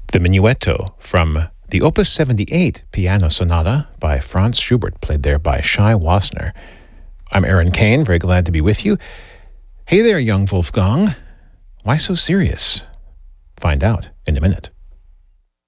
The Minuetto from the Opus 78 Piano Sonata by Franz Schubert, played there by Shai Wasner. I'm Aaron Kane, very glad to be with you. Hey there, young Wolfgang. Why so serious? Find out in a minute.